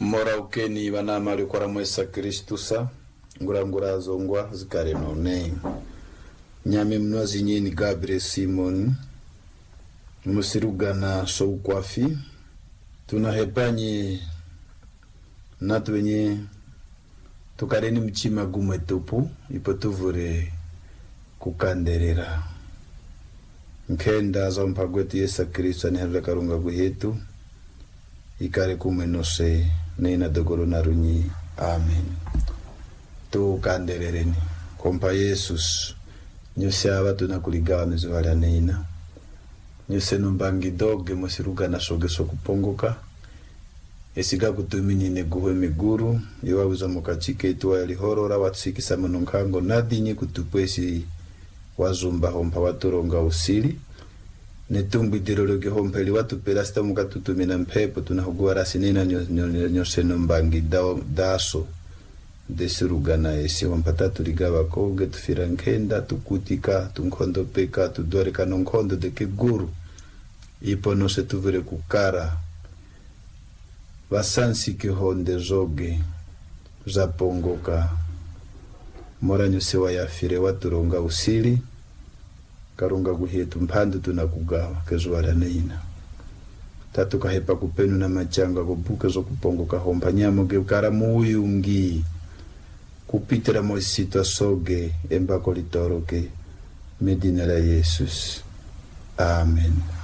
mora ukeni banama alikwara mwesa Kristusa ngura zongwa zikare none nyame mnozi nyini Gabriel Simon musirugana soukwafi tunahepanye natu wenye tukareni mchima gume tupu ipotuvure kukanderera nkenda za mpagwetu Yesu Kristo ni hale karunga guhetu ikare kumenose neina dogoro narunyi amen. Tukanderereni kompa Yesus nyose abatu nakuligawa mizuwala neina nyose numbangi doge musirugana sogeso kupongoka esiga kutuminine guhe miguru iwawiza mukachike ituwa yalihorora watsikisa manonkango nadinyi kutupwesi wazumba hompa waturonga usili netumbi dirologe hompeli watupela sita mukatutumina mpepo tunahugua rasi nina nyose numbangi daso desirugana esi wampata tuligawa koge tufirankenda tukutika tunkondo peka tudoreka nonkondo deke guru ipo nose tuvire kukara vasansi kihonde zoge zapongoka mora nyose wayafire waturonga usili karunga guhetu mpandu tunakugawa kezuwala neina tatu kahepa kupenu na machanga kubuke zo kupongoka hompa nyamoge ukara muyungi kupitira moisito soge embako litoroke medina la Jesus amen.